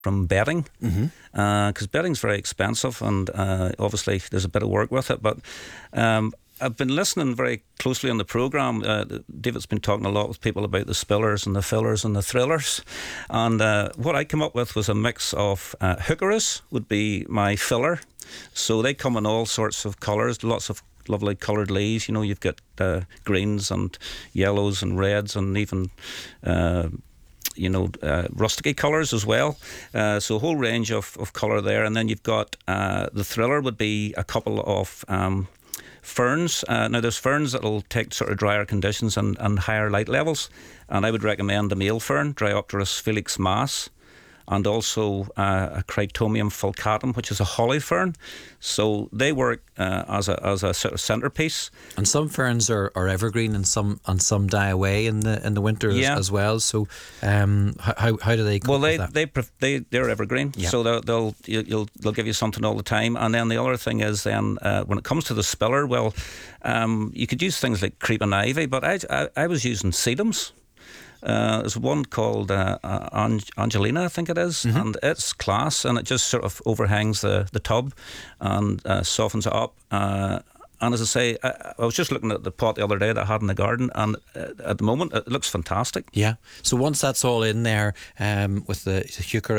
from bedding, because bedding's very expensive, and obviously there's a bit of work with it. But I've been listening very closely on the programme. David's been talking a lot with people about the spillers and the fillers and the thrillers, and what I came up with was a mix of hookeras would be my filler. So they come in all sorts of colours, lots of lovely coloured leaves. You know, you've got greens and yellows and reds and even rusticy colours as well. So a whole range of colour there. And then you've got the thriller would be a couple of ferns. Now there's ferns that'll take sort of drier conditions and higher light levels. And I would recommend the male fern, Dryopteris felix mas, and also a Cryptomium fulcatum, which is a holly fern. So they work as a sort of centrepiece. And some ferns are evergreen, and some die away in the winter as well. So how do they cope with that? They're evergreen. Yeah. So they'll give you something all the time. And then the other thing is then when it comes to the spiller, well, you could use things like creeping ivy, but I was using sedums. There's one called Angelina, I think it is, and it's class, and it just sort of overhangs the tub and softens it up. And as I say, I was just looking at the pot the other day that I had in the garden, and at the moment it looks fantastic. Yeah. So once that's all in there with the heuchera